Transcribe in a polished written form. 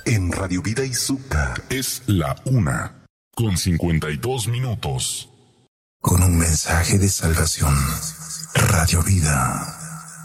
En Radio Vida y Zucca. Es la 1:52. Con un mensaje de salvación. Radio Vida.